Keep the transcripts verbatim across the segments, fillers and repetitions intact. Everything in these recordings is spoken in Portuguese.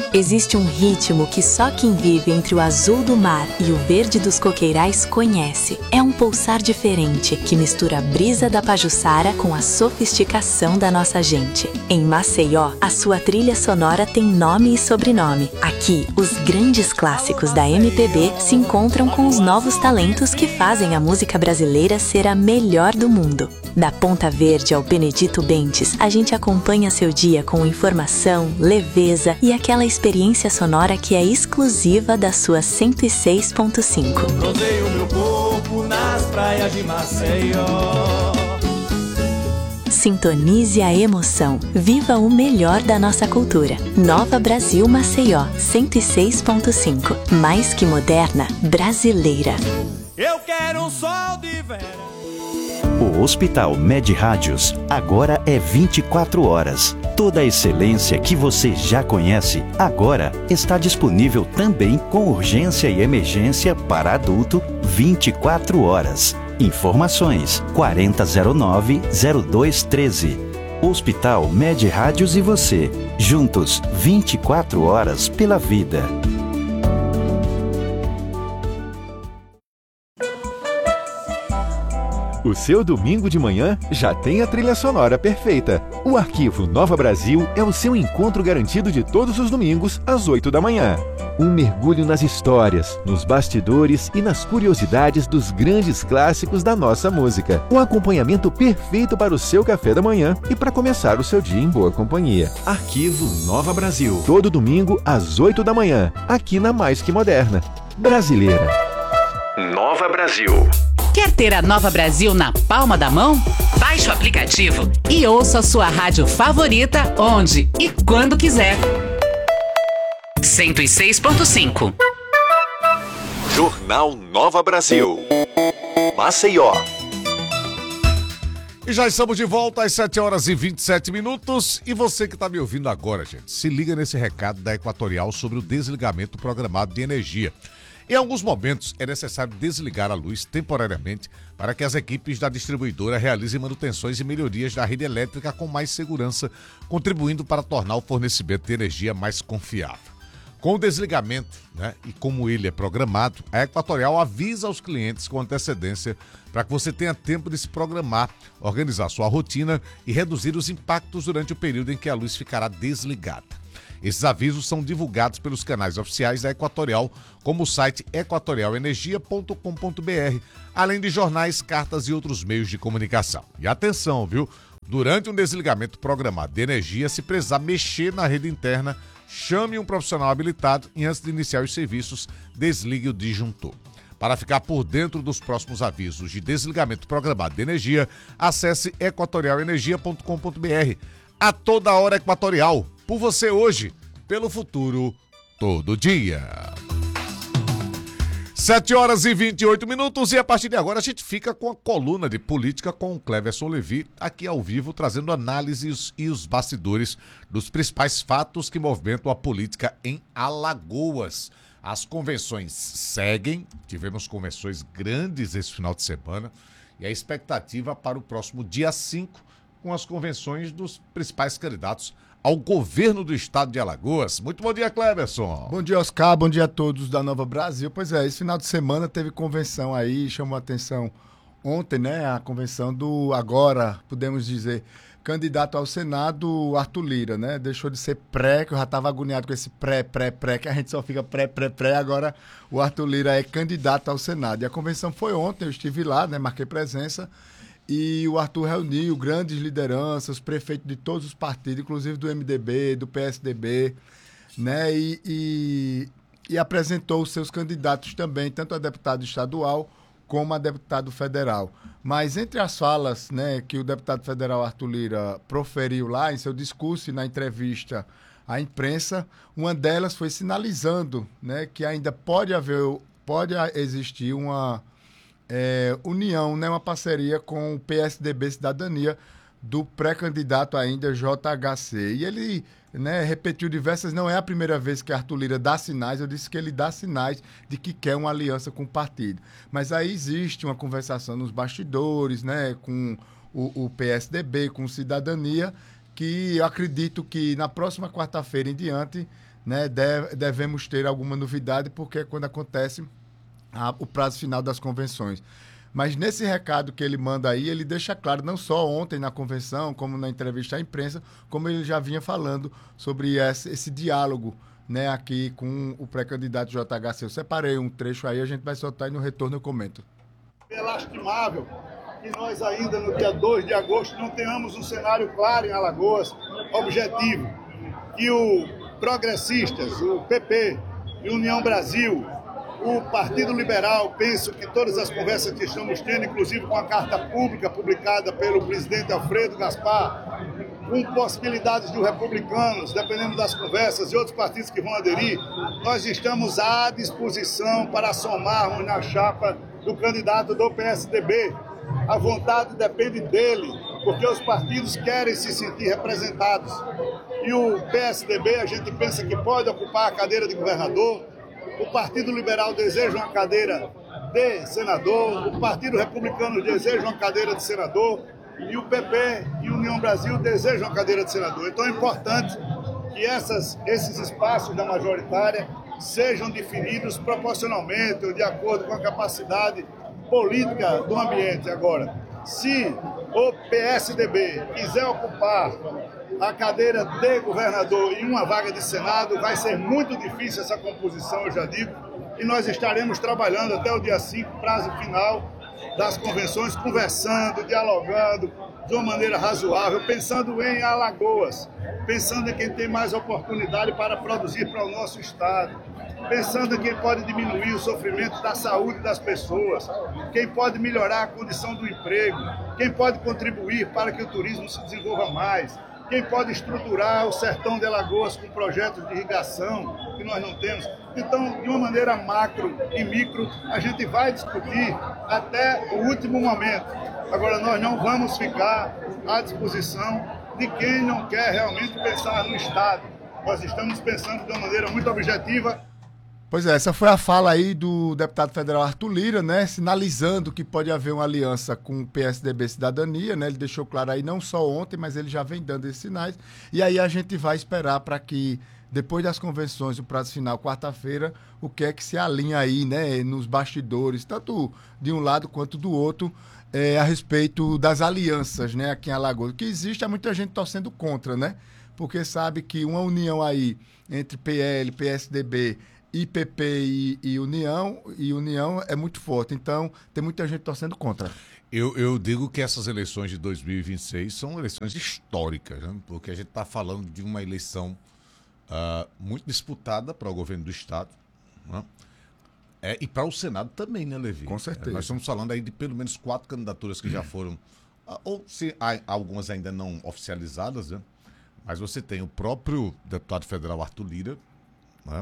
Existe um ritmo que só quem vive entre o azul do mar e o verde dos coqueirais conhece. É um pulsar diferente que mistura a brisa da Pajuçara com a sofisticação da nossa gente. Em Maceió, a sua trilha sonora tem nome e sobrenome. Aqui, os grandes clássicos da M P B se encontram com os novos talentos que fazem a música brasileira ser a melhor do mundo. Da Ponta Verde ao Benedito Bentes, a gente acompanha seu dia com informação, leveza e aquela experiência sonora que é exclusiva da sua cento e seis ponto cinco. Rodeio meu corpo nas praias de Maceió. Sintonize a emoção. Viva o melhor da nossa cultura. Nova Brasil Maceió, cento e seis ponto cinco. Mais que moderna, brasileira. Eu quero um sol de verão. O Hospital Med Rádios agora é vinte e quatro horas. Toda a excelência que você já conhece, agora está disponível também com urgência e emergência para adulto vinte e quatro horas. Informações quarenta zero nove zero dois treze. Hospital Med Rádios e você, juntos vinte e quatro horas pela vida. O seu domingo de manhã já tem a trilha sonora perfeita. O Arquivo Nova Brasil é o seu encontro garantido de todos os domingos, às oito da manhã. Um mergulho nas histórias, nos bastidores e nas curiosidades dos grandes clássicos da nossa música. Um acompanhamento perfeito para o seu café da manhã e para começar o seu dia em boa companhia. Arquivo Nova Brasil. Todo domingo, às oito da manhã, aqui na Mais Que Moderna. Brasileira. Nova Brasil. Quer ter a Nova Brasil na palma da mão? Baixe o aplicativo e ouça a sua rádio favorita onde e quando quiser. cento e seis ponto cinco. Jornal Nova Brasil. Maceió. E já estamos de volta às sete horas e vinte e sete minutos. E você que está me ouvindo agora, gente, se liga nesse recado da Equatorial sobre o desligamento programado de energia. Em alguns momentos, é necessário desligar a luz temporariamente para que as equipes da distribuidora realizem manutenções e melhorias da rede elétrica com mais segurança, contribuindo para tornar o fornecimento de energia mais confiável. Com o desligamento, né, e como ele é programado, a Equatorial avisa aos clientes com antecedência para que você tenha tempo de se programar, organizar sua rotina e reduzir os impactos durante o período em que a luz ficará desligada. Esses avisos são divulgados pelos canais oficiais da Equatorial, como o site equatorial energia ponto com ponto br, além de jornais, cartas e outros meios de comunicação. E atenção, viu? Durante um desligamento programado de energia, se precisar mexer na rede interna, chame um profissional habilitado e antes de iniciar os serviços, desligue o disjuntor. Para ficar por dentro dos próximos avisos de desligamento programado de energia, acesse equatorial energia ponto com ponto br. A toda hora Equatorial. Por você hoje, pelo futuro, todo dia. sete horas e vinte e oito minutos e a partir de agora a gente fica com a coluna de política com o Cleverson Levi, aqui ao vivo, trazendo análises e os bastidores dos principais fatos que movimentam a política em Alagoas. As convenções seguem, tivemos convenções grandes esse final de semana e a expectativa para o próximo dia cinco com as convenções dos principais candidatos ao governo do estado de Alagoas. Muito bom dia, Cleverson. Bom dia, Oscar. Bom dia a todos da Nova Brasil. Pois é, esse final de semana teve convenção aí, chamou a atenção ontem, né? A convenção do, agora, podemos dizer, candidato ao Senado, Arthur Lira, né? Deixou de ser pré, que eu já estava agoniado com esse pré, pré, pré, que a gente só fica pré, pré, pré. Agora o Arthur Lira é candidato ao Senado. E a convenção foi ontem, eu estive lá, né? Marquei presença. E o Arthur reuniu grandes lideranças, prefeitos de todos os partidos, inclusive do M D B, do P S D B, né? E, e, e apresentou os seus candidatos também, tanto a deputado estadual como a deputado federal. Mas entre as falas, né, que o deputado federal Arthur Lira proferiu lá em seu discurso e na entrevista à imprensa, uma delas foi sinalizando, né, que ainda pode haver, pode existir uma... É, união, né, uma parceria com o P S D B Cidadania do pré-candidato ainda J H C. E ele, né, repetiu diversas, não é a primeira vez que Arthur Lira dá sinais, eu disse que ele dá sinais de que quer uma aliança com o partido. Mas aí existe uma conversação nos bastidores, né, com o, o P S D B, com Cidadania, que eu acredito que na próxima quarta-feira em diante, né, deve, devemos ter alguma novidade, porque é quando acontece a, o prazo final das convenções. Mas nesse recado que ele manda aí, ele deixa claro, não só ontem na convenção, como na entrevista à imprensa, como ele já vinha falando sobre esse, esse diálogo, né, aqui com o pré-candidato J H C. Eu separei um trecho aí, a gente vai soltar e no retorno eu comento. É lastimável que nós ainda no dia dois de agosto não tenhamos um cenário claro em Alagoas, objetivo, que o Progressistas, o P P e União Brasil, o Partido Liberal, penso que todas as conversas que estamos tendo, inclusive com a carta pública publicada pelo presidente Alfredo Gaspar, com possibilidades dos republicanos, dependendo das conversas, e outros partidos que vão aderir, nós estamos à disposição para somarmos na chapa do candidato do P S D B. A vontade depende dele, porque os partidos querem se sentir representados. E o P S D B, a gente pensa que pode ocupar a cadeira de governador, o Partido Liberal deseja uma cadeira de senador, o Partido Republicano deseja uma cadeira de senador e o P P e União Brasil desejam uma cadeira de senador. Então é importante que essas, esses espaços da majoritária sejam definidos proporcionalmente ou de acordo com a capacidade política do ambiente. Agora, se o P S D B quiser ocupar a cadeira de governador e uma vaga de Senado, vai ser muito difícil essa composição, eu já digo, e nós estaremos trabalhando até o dia cinco, prazo final das convenções, conversando, dialogando de uma maneira razoável, pensando em Alagoas, pensando em quem tem mais oportunidade para produzir para o nosso Estado, pensando em quem pode diminuir o sofrimento da saúde das pessoas, quem pode melhorar a condição do emprego, quem pode contribuir para que o turismo se desenvolva mais, quem pode estruturar o sertão de Alagoas com projetos de irrigação que nós não temos. Então, de uma maneira macro e micro, a gente vai discutir até o último momento. Agora, nós não vamos ficar à disposição de quem não quer realmente pensar no Estado. Nós estamos pensando de uma maneira muito objetiva. Pois é, essa foi a fala aí do deputado federal Arthur Lira, né, sinalizando que pode haver uma aliança com o P S D B Cidadania, né, ele deixou claro aí não só ontem, mas ele já vem dando esses sinais, e aí a gente vai esperar para que, depois das convenções, o prazo final, quarta-feira, o que é que se alinha aí, né, nos bastidores, tanto de um lado quanto do outro, é, a respeito das alianças, né, aqui em Alagoas. O que existe é muita gente torcendo contra, né, porque sabe que uma união aí entre P L, P S D B, I P P e, e União, e União é muito forte. Então, tem muita gente torcendo contra. Eu, eu digo que essas eleições de dois mil e vinte e seis são eleições históricas, né? Porque a gente está falando de uma eleição uh, muito disputada para o governo do Estado, né? É, e para o Senado também, né, Levi? Com certeza. É, nós estamos falando aí de pelo menos quatro candidaturas que já foram, uh, ou se há algumas ainda não oficializadas, né? Mas você tem o próprio deputado federal Arthur Lira, né?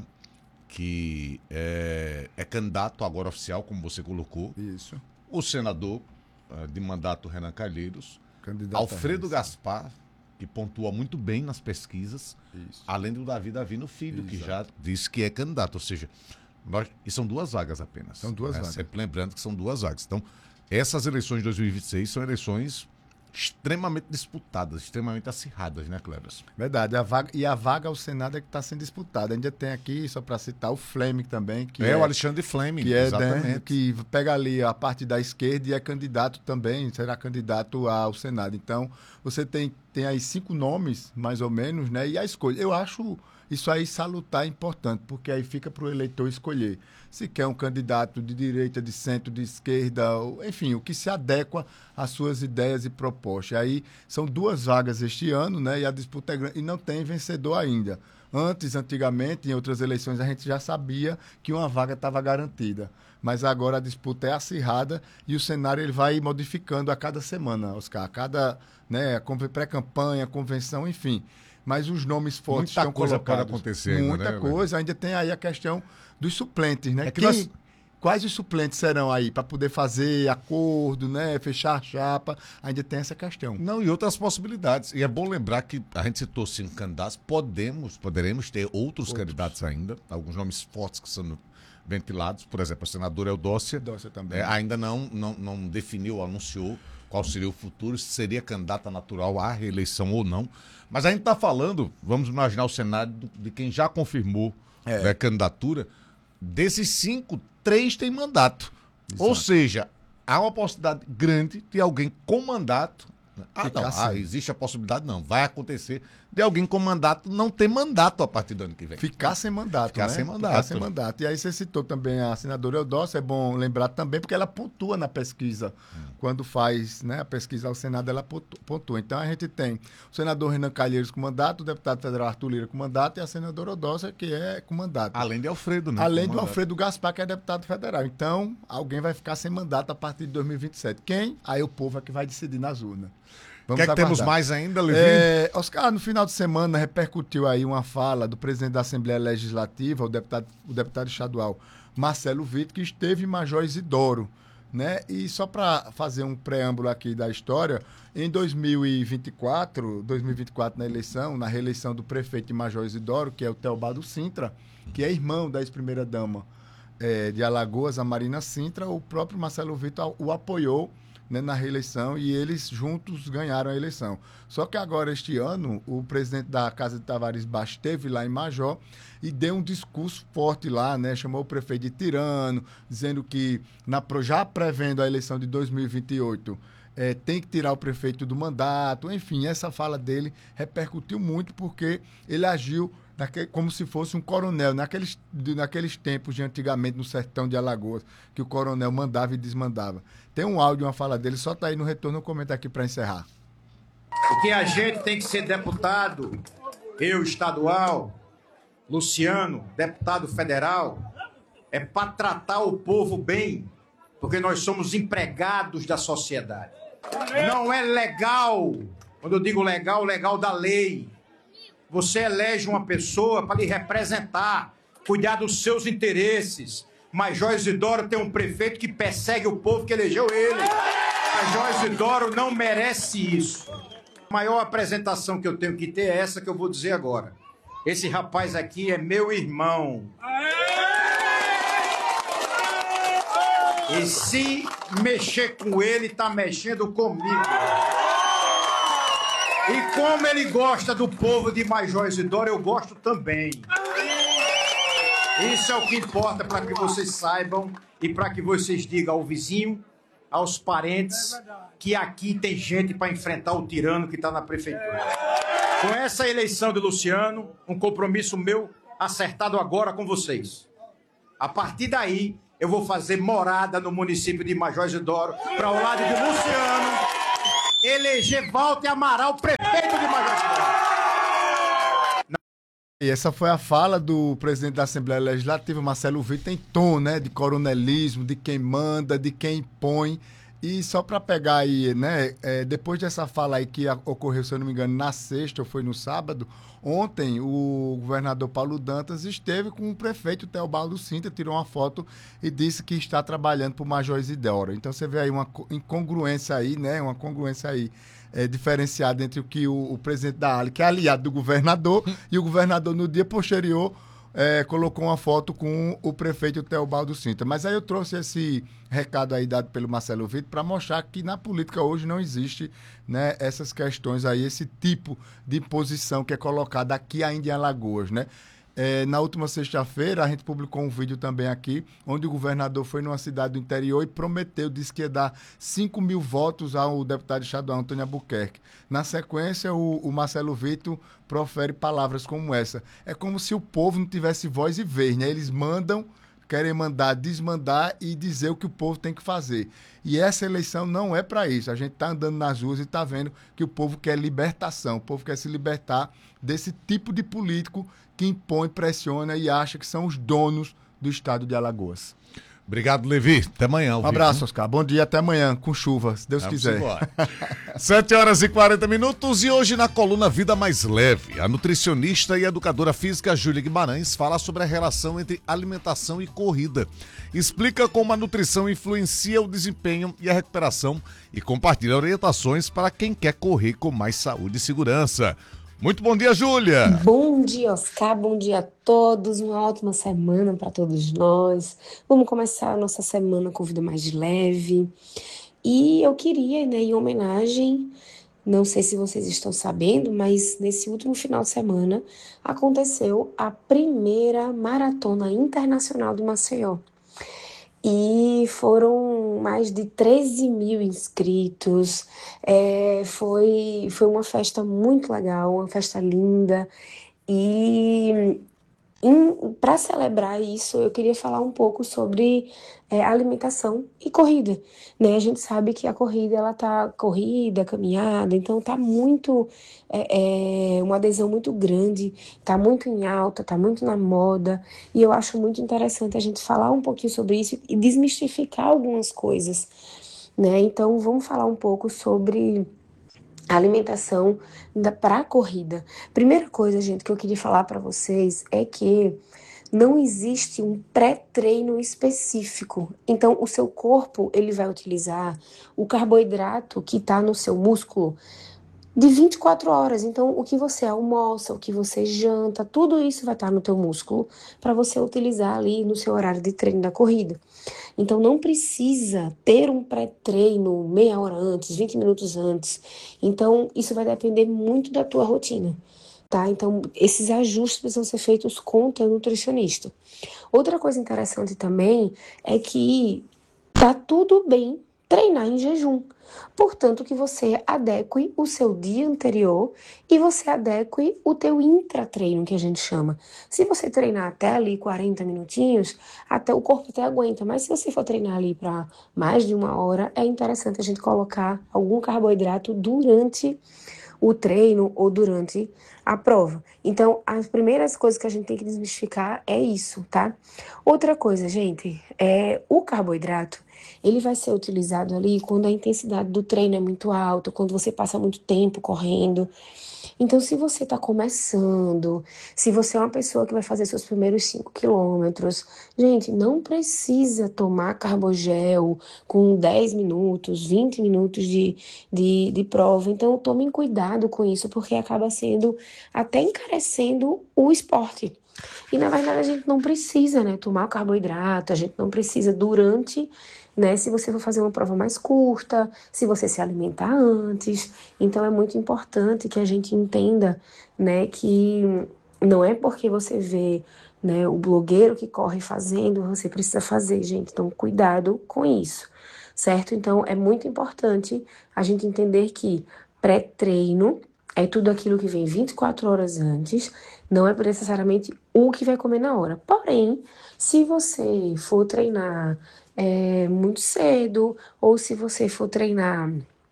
Que é, é candidato agora oficial, como você colocou. Isso. O senador uh, de mandato Renan Calheiros. Candidato Alfredo Gaspar, que pontua muito bem nas pesquisas. Isso. Além do Davi Davino Filho, Exato. que já disse que é candidato. Ou seja, nós, e são duas vagas apenas. São duas né? vagas. Sempre lembrando que são duas vagas. Então, essas eleições de dois mil e vinte e seis são eleições extremamente disputadas, extremamente acirradas, né, Cleves? Verdade. A vaga, e a vaga ao Senado é que está sendo disputada. Ainda tem aqui, só para citar, o Fleming também. Que é, é o Alexandre Fleming, que é, exatamente. né, que pega ali a parte da esquerda e é candidato também, será candidato ao Senado. Então, você tem, tem aí cinco nomes, mais ou menos, né? E a escolha. Eu acho isso aí salutar é importante, porque aí fica para o eleitor escolher. Se quer um candidato de direita, de centro, de esquerda, enfim, o que se adequa às suas ideias e propostas. Aí são duas vagas este ano, né? E a disputa é grande, e não tem vencedor ainda. Antes, antigamente, em outras eleições, a gente já sabia que uma vaga estava garantida. Mas agora a disputa é acirrada e o cenário ele vai modificando a cada semana, Oscar. A cada, né, pré-campanha, convenção, enfim. Mas os nomes fortes muita estão coisa colocados. pode acontecer ainda, Muita né, coisa. Ainda tem aí a questão dos suplentes, né? É que Quem, nós... Quais os suplentes serão aí para poder fazer acordo, né? Fechar a chapa? Ainda tem essa questão. Não, e outras possibilidades. E é bom lembrar que a gente citou cinco candidatos, podemos, poderemos ter outros, outros. candidatos ainda, alguns nomes fortes que são ventilados, por exemplo, a senadora Eudócia, Eudócia também. É, ainda não, não, não definiu, anunciou qual seria o futuro, se seria candidata natural à reeleição ou não. Mas a gente está falando, vamos imaginar o cenário de quem já confirmou é. a candidatura, desses cinco, três têm mandato. Exato. Ou seja, há uma possibilidade grande de alguém com mandato. Ah, não, ah, existe a possibilidade, não, vai acontecer de alguém com mandato não ter mandato a partir do ano que vem. Ficar sem mandato, Ficar né? sem mandato. Ficar sem mandato. E aí você citou também a senadora Eudócia, é bom lembrar também, porque ela pontua na pesquisa. Hum. Quando faz, né, a pesquisa ao Senado, ela pontua. Então a gente tem o senador Renan Calheiros com mandato, o deputado federal Arthur Lira com mandato e a senadora Eudócia, que é com mandato. Além de Alfredo, né? Além do Alfredo Gaspar, que é deputado federal. Então, alguém vai ficar sem mandato a partir de dois mil e vinte e sete. Quem? Aí o povo é que vai decidir nas urnas. O que é que temos mais ainda, Levi? É, Oscar, no final de semana repercutiu aí uma fala do presidente da Assembleia Legislativa, o deputado, o deputado estadual Marcelo Vitor, que esteve em Major Isidoro, né? E só para fazer um preâmbulo aqui da história, em dois mil e vinte e quatro, dois mil e vinte e quatro na eleição, na reeleição do prefeito de Major Isidoro, que é o Teobaldo Sintra, que é irmão da ex-primeira-dama é, de Alagoas, a Marina Sintra, o próprio Marcelo Vitor o apoiou, né, na reeleição, e eles juntos ganharam a eleição. Só que agora, este ano, o presidente da Casa de Tavares Baixo esteve lá em Major e deu um discurso forte lá, né, chamou o prefeito de tirano, dizendo que, na, já prevendo a eleição de dois mil e vinte e oito, é, tem que tirar o prefeito do mandato. Enfim, essa fala dele repercutiu muito porque ele agiu Naquele, como se fosse um coronel, naqueles, naqueles tempos de antigamente no sertão de Alagoas, que o coronel mandava e desmandava. Tem um áudio, uma fala dele, só tá aí no retorno, eu comento aqui para encerrar. O que a gente tem que ser deputado, eu estadual, Luciano, deputado federal, é para tratar o povo bem, porque nós somos empregados da sociedade. Não é legal, quando eu digo legal, legal da lei. Você elege uma pessoa para lhe representar, cuidar dos seus interesses. Major Isidoro tem um prefeito que persegue o povo que elegeu ele. Major Isidoro não merece isso. A maior apresentação que eu tenho que ter é essa que eu vou dizer agora. Esse rapaz aqui é meu irmão. E se mexer com ele, tá mexendo comigo. E como ele gosta do povo de Major Isidoro, eu gosto também. Isso é o que importa para que vocês saibam e para que vocês digam ao vizinho, aos parentes, que aqui tem gente para enfrentar o tirano que está na prefeitura. Com essa eleição de Luciano, um compromisso meu acertado agora com vocês. A partir daí, eu vou fazer morada no município de Major Isidoro, para o lado de Luciano, eleger Walter Amaral, prefeito de Major Isidoro. E essa foi a fala do presidente da Assembleia Legislativa, Marcelo Vitor, em tom, né, de coronelismo, de quem manda, de quem impõe. E só para pegar aí, né, é, depois dessa fala aí que ocorreu, se eu não me engano, na sexta ou foi no sábado, ontem o governador Paulo Dantas esteve com o prefeito Teobaldo Sintra, tirou uma foto e disse que está trabalhando para o Major Isidoro. Então você vê aí uma incongruência aí, né, uma congruência aí é, diferenciada entre o que o, o presidente da A L, que é aliado do governador, e o governador no dia posterior É, colocou uma foto com o prefeito Teobaldo Sintra. Mas aí eu trouxe esse recado aí dado pelo Marcelo Vitor para mostrar que na política hoje não existe, né, essas questões aí, esse tipo de posição que é colocada aqui ainda em Alagoas, né? É, na última sexta-feira, a gente publicou um vídeo também aqui, onde o governador foi numa cidade do interior e prometeu, disse que ia dar cinco mil votos ao deputado estadual Antônio Albuquerque. Na sequência, o, o Marcelo Vitor profere palavras como essa. É como se o povo não tivesse voz e vez, né? Eles mandam, querem mandar, desmandar e dizer o que o povo tem que fazer. E essa eleição não é para isso. A gente está andando nas ruas e está vendo que o povo quer libertação, o povo quer se libertar desse tipo de político que impõe, pressiona e acha que são os donos do estado de Alagoas. Obrigado, Levi. Até amanhã. Um abraço, Oscar. Bom dia, até amanhã, com chuva, se Deus Vamos quiser. sete horas e quarenta minutos e hoje na coluna Vida Mais Leve, a nutricionista e educadora física Júlia Guimarães fala sobre a relação entre alimentação e corrida. Explica como a nutrição influencia o desempenho e a recuperação e compartilha orientações para quem quer correr com mais saúde e segurança. Muito bom dia, Júlia! Bom dia, Oscar, bom dia a todos, uma ótima semana para todos nós. Vamos começar a nossa semana com vida mais leve. E eu queria, né, em homenagem, não sei se vocês estão sabendo, mas nesse último final de semana aconteceu a primeira maratona internacional de Maceió. E foram mais de treze mil inscritos. É, foi, foi uma festa muito legal, uma festa linda. E para celebrar isso, eu queria falar um pouco sobre é, alimentação e corrida, né? A gente sabe que a corrida, ela tá corrida, caminhada, então tá muito, é, é, uma adesão muito grande, tá muito em alta, tá muito na moda, e eu acho muito interessante a gente falar um pouquinho sobre isso e desmistificar algumas coisas, né? Então, vamos falar um pouco sobre alimentação para a corrida. Primeira coisa, gente, que eu queria falar para vocês é que não existe um pré-treino específico. Então, o seu corpo, ele vai utilizar o carboidrato que está no seu músculo de vinte e quatro horas. Então, o que você almoça, o que você janta, tudo isso vai estar no teu músculo para você utilizar ali no seu horário de treino da corrida. Então, não precisa ter um pré-treino meia hora antes, vinte minutos antes. Então, isso vai depender muito da tua rotina, tá? Então, esses ajustes precisam ser feitos com o teu nutricionista. Outra coisa interessante também é que tá tudo bem treinar em jejum. Portanto, que você adeque o seu dia anterior e você adeque o teu intratreino, que a gente chama. Se você treinar até ali quarenta minutinhos, até o corpo até aguenta, mas se você for treinar ali para mais de uma hora, é interessante a gente colocar algum carboidrato durante o treino ou durante a prova. Então, as primeiras coisas que a gente tem que desmistificar é isso, tá? Outra coisa, gente, é o carboidrato, ele vai ser utilizado ali quando a intensidade do treino é muito alta, quando você passa muito tempo correndo. Então, se você está começando, se você é uma pessoa que vai fazer seus primeiros cinco quilômetros, gente, não precisa tomar carbogel com dez minutos, vinte minutos de, de, de prova. Então, tomem cuidado com isso, porque acaba sendo até encarecendo o esporte. E, na verdade, a gente não precisa, né, tomar carboidrato, a gente não precisa durante, né, se você for fazer uma prova mais curta, se você se alimentar antes. Então, é muito importante que a gente entenda, né, que não é porque você vê, né, o blogueiro que corre fazendo, você precisa fazer, gente. Então, cuidado com isso, certo? Então, é muito importante a gente entender que pré-treino é tudo aquilo que vem vinte e quatro horas antes, não é necessariamente o que vai comer na hora. Porém, se você for treinar é, muito cedo, ou se você for treinar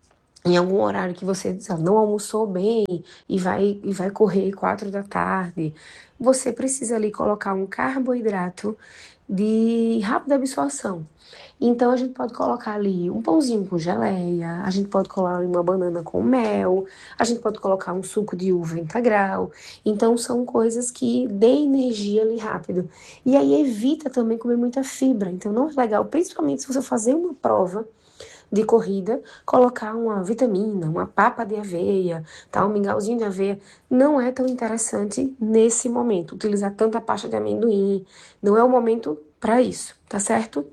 em algum horário que você sabe, não almoçou bem e vai, e vai correr quatro da tarde, você precisa ali colocar um carboidrato de rápida absorção. Então, a gente pode colocar ali um pãozinho com geleia, a gente pode colocar ali uma banana com mel, a gente pode colocar um suco de uva integral. Então, são coisas que dê energia ali rápido. E aí, evita também comer muita fibra. Então, não é legal, principalmente se você fazer uma prova de corrida, colocar uma vitamina, uma papa de aveia, tá? Um mingauzinho de aveia, não é tão interessante nesse momento. Utilizar tanta pasta de amendoim, não é o momento para isso, tá certo?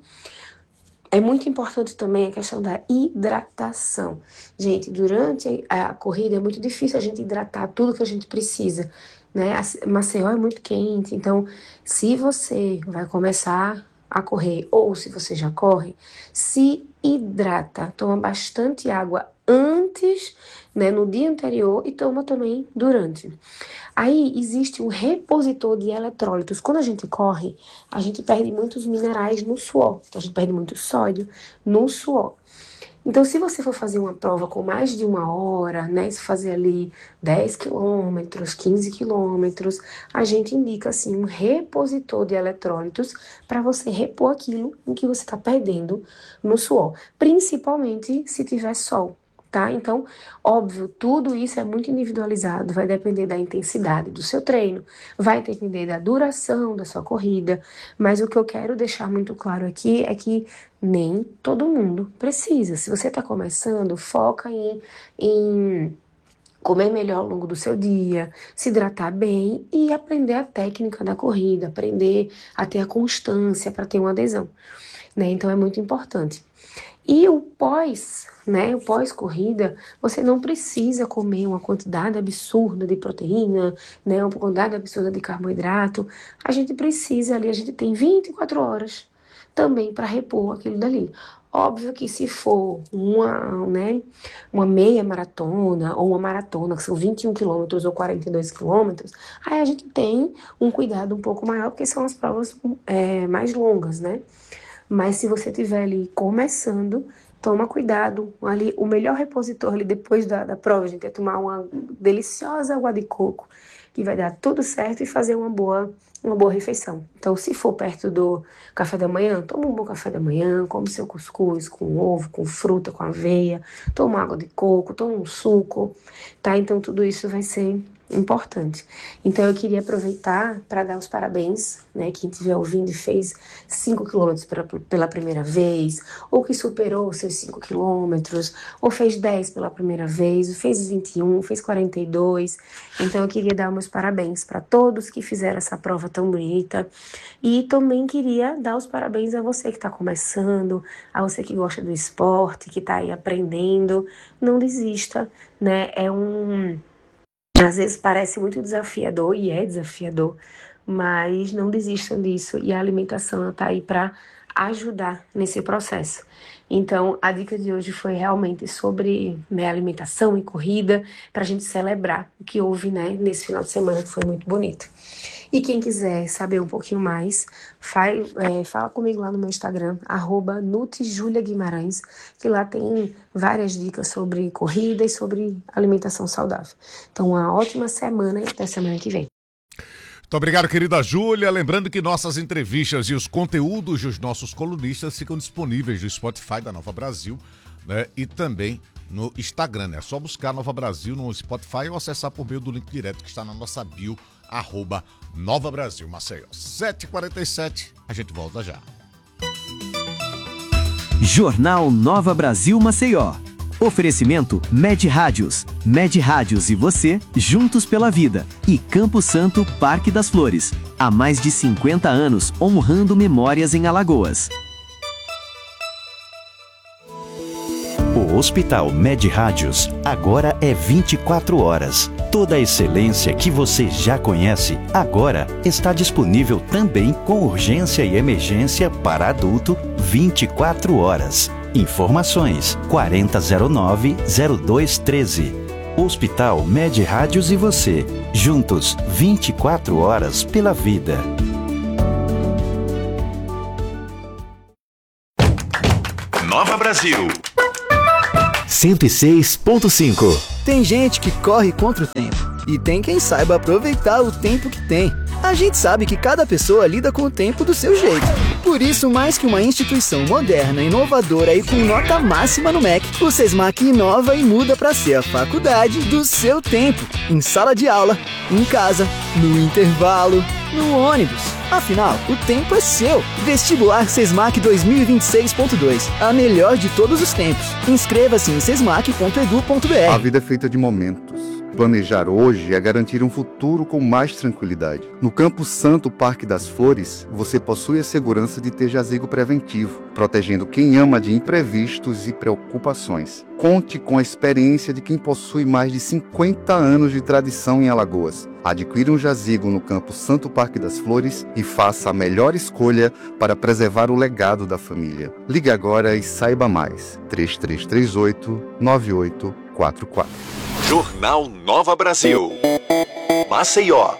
É muito importante também a questão da hidratação. Gente, durante a corrida é muito difícil a gente hidratar tudo que a gente precisa, né? A Maceió é muito quente, então se você vai começar a correr ou se você já corre, se hidrata, toma bastante água antes, né, no dia anterior e toma também durante. Aí existe um repositor de eletrólitos. Quando a gente corre, a gente perde muitos minerais no suor. Então, a gente perde muito sódio no suor. Então, se você for fazer uma prova com mais de uma hora, né, se fazer ali dez quilômetros, quinze quilômetros, a gente indica, assim, um repositor de eletrólitos para você repor aquilo em que você está perdendo no suor. Principalmente se tiver sol. Tá? Então, óbvio, tudo isso é muito individualizado, vai depender da intensidade do seu treino, vai depender da duração da sua corrida, mas o que eu quero deixar muito claro aqui é que nem todo mundo precisa. Se você está começando, foca em, em comer melhor ao longo do seu dia, se hidratar bem e aprender a técnica da corrida, aprender a ter a constância para ter uma adesão, né? Então, é muito importante. E o pós, né, o pós-corrida, você não precisa comer uma quantidade absurda de proteína, né, uma quantidade absurda de carboidrato. A gente precisa ali, a gente tem vinte e quatro horas também para repor aquilo dali. Óbvio que se for uma, né, uma meia maratona ou uma maratona, que são vinte e um quilômetros ou quarenta e dois quilômetros, aí a gente tem um cuidado um pouco maior, porque são as provas é, mais longas, né? Mas se você estiver ali começando, toma cuidado. Ali, o melhor repositor ali depois da, da prova, gente, é tomar uma deliciosa água de coco, que vai dar tudo certo, e fazer uma boa, uma boa refeição. Então, se for perto do café da manhã, toma um bom café da manhã, come seu cuscuz com ovo, com fruta, com aveia, toma água de coco, toma um suco, tá? Então, tudo isso vai ser importante. Então, eu queria aproveitar para dar os parabéns, né, quem estiver ouvindo e fez cinco quilômetros pela, pela primeira vez, ou que superou os seus cinco quilômetros, ou fez dez pela primeira vez, ou fez vinte e um, fez quarenta e dois. Então, eu queria dar meus parabéns para todos que fizeram essa prova tão bonita. E também queria dar os parabéns a você que está começando, a você que gosta do esporte, que está aí aprendendo. Não desista, né? É um... Às vezes parece muito desafiador, e é desafiador, mas não desistam disso, e a alimentação está aí para ajudar nesse processo. Então, a dica de hoje foi realmente sobre, né, alimentação e corrida, para a gente celebrar o que houve, né, nesse final de semana, que foi muito bonito. E quem quiser saber um pouquinho mais, faz, é, fala comigo lá no meu Instagram, arroba Nutijulia Guimarães, que lá tem várias dicas sobre corrida e sobre alimentação saudável. Então, uma ótima semana e até semana que vem. Muito obrigado, querida Júlia. Lembrando que nossas entrevistas e os conteúdos dos nossos colunistas ficam disponíveis no Spotify da Nova Brasil, né, e também no Instagram. É só buscar Nova Brasil no Spotify ou acessar por meio do link direto que está na nossa bio, arroba Nova Brasil Maceió. sete e quarenta e sete, a gente volta já. Jornal Nova Brasil Maceió. Oferecimento Med Rádios. Med Rádios e você, juntos pela vida. E Campo Santo, Parque das Flores. Há mais de cinquenta anos, honrando memórias em Alagoas. O Hospital Med Rádios agora é vinte e quatro horas. Toda a excelência que você já conhece, agora está disponível também com urgência e emergência para adulto vinte e quatro horas. Informações quarenta zero nove zero dois treze. Hospital Med Rádios e você, juntos vinte e quatro horas pela vida. Nova Brasil cento e seis ponto cinco. Tem gente que corre contra o tempo e tem quem saiba aproveitar o tempo que tem. A gente sabe que cada pessoa lida com o tempo do seu jeito. Por isso, mais que uma instituição moderna, inovadora e com nota máxima no M E C, o SESMAC inova e muda para ser a faculdade do seu tempo. Em sala de aula, em casa, no intervalo, no ônibus. Afinal, o tempo é seu. Vestibular SESMAC dois mil e vinte e seis ponto dois. A melhor de todos os tempos. Inscreva-se em sesmac ponto edu ponto br. A vida é feita de momentos. Planejar hoje é garantir um futuro com mais tranquilidade. No Campo Santo Parque das Flores, você possui a segurança de ter jazigo preventivo, protegendo quem ama de imprevistos e preocupações. Conte com a experiência de quem possui mais de cinquenta anos de tradição em Alagoas. Adquira um jazigo no Campo Santo Parque das Flores e faça a melhor escolha para preservar o legado da família. Ligue agora e saiba mais. três três três oito, nove oito quatro quatro. Jornal Nova Brasil Maceió.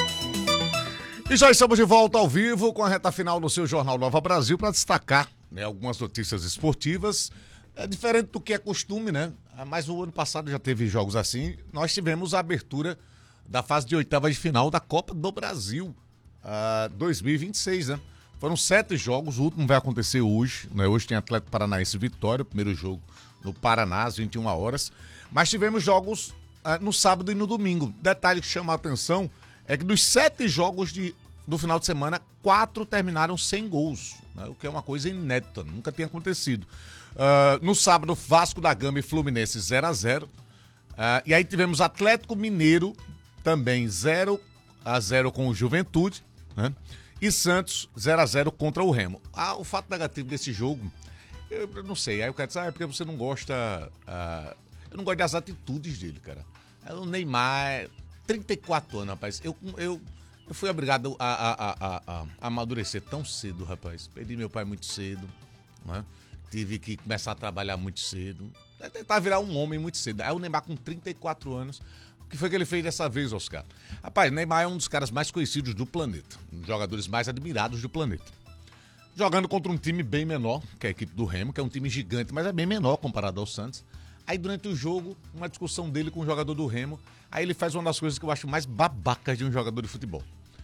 E já estamos de volta ao vivo com a reta final no seu Jornal Nova Brasil para destacar, né, algumas notícias esportivas. É diferente do que é costume, né? Mas o ano passado já teve jogos assim. Nós tivemos a abertura da fase de oitavas de final da Copa do Brasil uh, dois mil e vinte e seis, né? Foram sete jogos, o último vai acontecer hoje, né? Hoje tem Atlético Paranaense Vitória, o primeiro jogo no Paraná, às vinte e uma horas. Mas tivemos jogos uh, no sábado e no domingo. Detalhe que chama a atenção é que dos sete jogos de, do final de semana, quatro terminaram sem gols, né? O que é uma coisa inédita, nunca tinha acontecido. Uh, no sábado, Vasco da Gama e Fluminense zero a zero. Uh, e aí tivemos Atlético Mineiro também zero a zero com o Juventude, né? E Santos zero a zero contra o Remo. Ah, o fato negativo desse jogo Eu, eu não sei. Aí o cara diz, ah, é porque você não gosta... Ah, eu não gosto das atitudes dele, cara. O Neymar, trinta e quatro anos, rapaz. Eu, eu, eu fui obrigado a, a, a, a, a amadurecer tão cedo, rapaz. Perdi meu pai muito cedo, né? Tive que começar a trabalhar muito cedo. Tentar virar um homem muito cedo. Aí o Neymar com trinta e quatro anos... O que foi que ele fez dessa vez, Oscar? Rapaz, Neymar é um dos caras mais conhecidos do planeta. Um dos jogadores mais admirados do planeta. Jogando contra um time bem menor, que é a equipe do Remo, que é um time gigante, mas é bem menor comparado ao Santos. Aí durante o jogo, uma discussão dele com o jogador do Remo, aí ele faz uma das coisas que eu acho mais babacas de um jogador de futebol.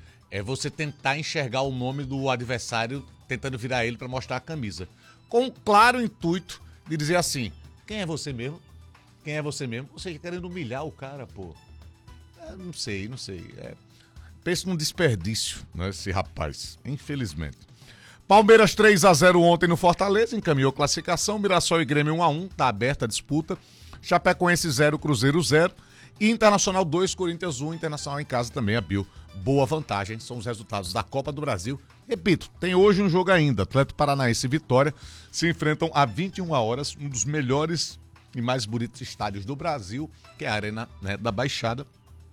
É você tentar enxergar o nome do adversário, tentando virar ele para mostrar a camisa. Com um claro intuito de dizer assim, quem é você mesmo? Quem é você mesmo? Ou seja, querendo humilhar o cara, pô. É, não sei, não sei. É... Penso num desperdício, né, esse rapaz, infelizmente. Palmeiras três a zero ontem no Fortaleza, encaminhou classificação. Mirassol e Grêmio um a um, tá aberta a disputa. Chapecoense zero, Cruzeiro zero. E Internacional dois, Corinthians um. Internacional em casa também abriu boa vantagem. São os resultados da Copa do Brasil. Repito, tem hoje um jogo ainda. Atlético Paranaense e Vitória se enfrentam às vinte e uma horas, um dos melhores e mais bonitos estádios do Brasil, que é a Arena, né, da Baixada,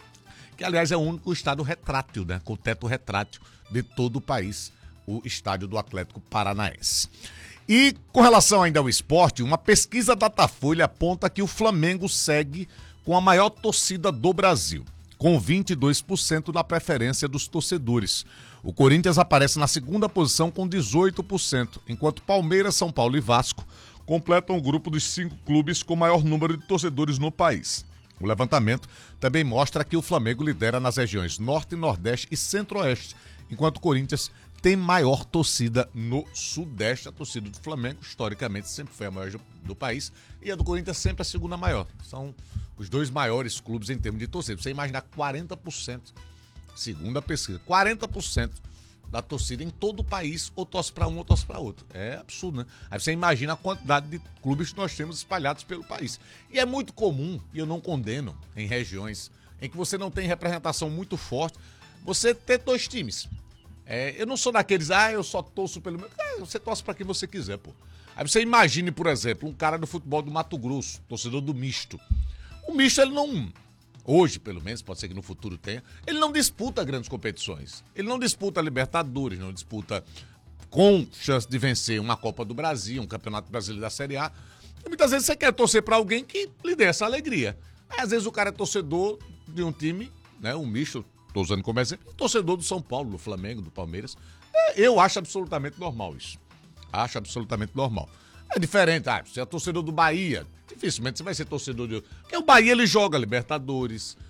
que aliás é o único estádio retrátil, né, com teto retrátil de todo o país, o estádio do Atlético Paranaense. E com relação ainda ao esporte, uma pesquisa Datafolha aponta que o Flamengo segue com a maior torcida do Brasil, com vinte e dois por cento da preferência dos torcedores. O Corinthians aparece na segunda posição com dezoito por cento, enquanto Palmeiras, São Paulo e Vasco completam o grupo dos cinco clubes com maior número de torcedores no país. O levantamento também mostra que o Flamengo lidera nas regiões Norte, Nordeste e Centro-Oeste, enquanto o Corinthians tem maior torcida no Sudeste. A torcida do Flamengo, historicamente, sempre foi a maior do país, e a do Corinthians sempre a segunda maior. São os dois maiores clubes em termos de torcida. Você imaginar quarenta por cento, segundo a pesquisa, quarenta por cento da torcida em todo o país, ou torce para um ou torce para outro. É absurdo, né? Aí você imagina a quantidade de clubes que nós temos espalhados pelo país. E é muito comum, e eu não condeno, em regiões em que você não tem representação muito forte, você ter dois times. É, eu não sou daqueles, ah, eu só torço pelo meu... É, você torce para quem você quiser, pô. Aí você imagine, por exemplo, um cara do futebol do Mato Grosso, torcedor do misto. O misto, ele não... Hoje, pelo menos, pode ser que no futuro tenha, ele não disputa grandes competições. Ele não disputa Libertadores, não disputa com chance de vencer uma Copa do Brasil, um Campeonato Brasileiro da Série A. E muitas vezes você quer torcer para alguém que lhe dê essa alegria. Aí, às vezes o cara é torcedor de um time, né, um misto, estou usando como exemplo, torcedor do São Paulo, do Flamengo, do Palmeiras. É, eu acho absolutamente normal isso. Acho absolutamente normal. É diferente, ah, você é torcedor do Bahia, dificilmente você vai ser torcedor de... Porque o Bahia, ele joga Libertadores,